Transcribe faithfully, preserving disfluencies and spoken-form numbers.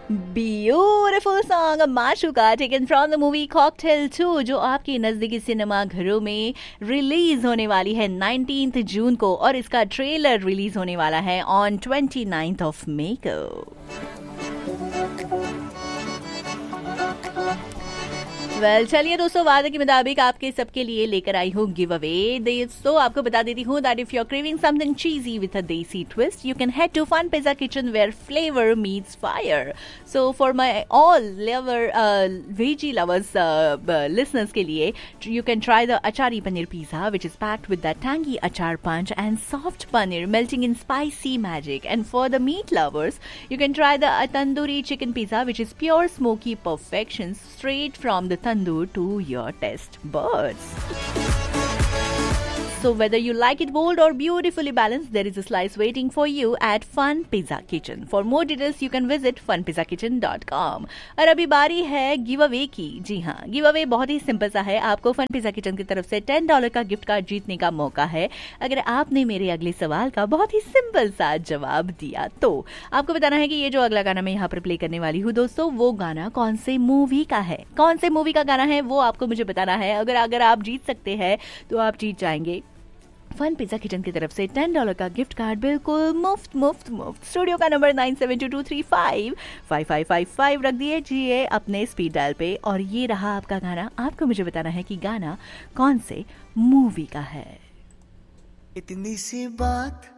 Beautiful song माशूका taken from the movie cocktail to, जो आपके नजदीकी सिनेमा घरों में रिलीज होने वाली है नाइनटीन्थ जून को, और इसका ट्रेलर रिलीज होने वाला है on twenty ninth of May को। वेल well, चलिए दोस्तों, वादे के मुताबिक आपके सबके लिए लेकर आई हूँ गिव अवे। दोस्तों आपको बता देती हूँ that if you are craving something चीजी with a देसी twist, you can head to fun pizza kitchen where flavour meets fire. So for my all lover veggie lovers listeners के लिए, you can try the achari paneer pizza which is packed with the tangy अचार punch and soft paneer melting in spicy magic. And for the meat lovers, you can try the tandoori chicken pizza, which is pure smoky perfection straight from the tandoor to your taste buds. So whether you like it bold or beautifully balanced, there is a slice waiting for you at Fun Pizza Kitchen. For more details, you can visit fun pizza kitchen dot com. और अभी बारी है give away की। जी हाँ, give away बहुत ही simple सा है। आपको फन पिज्जा किचन की तरफ से टेन डॉलर का गिफ्ट कार्ड जीतने का मौका है अगर आपने मेरे अगले सवाल का बहुत ही सिंपल सा जवाब दिया। तो आपको बताना है कि ये जो अगला गाना मैं यहाँ पर प्ले करने वाली हूँ दोस्तों, वो गाना कौन से मूवी का है। कौन से मूवी का गाना है वो आपको मुझे बताना है। अगर अगर आप जीत सकते हैं तो आप जीत जाएंगे फन पिज्जा किचन की तरफ से टेन डॉलर का गिफ्ट कार्ड, बिल्कुल मुफ्त मुफ्त मुफ्त। स्टूडियो का number nine seven to to three five five five five five रख दीजिए अपने स्पीड डायल पे, और ये रहा आपका गाना। आपको मुझे बताना है कि गाना कौन से मूवी का है। इतनी सी बात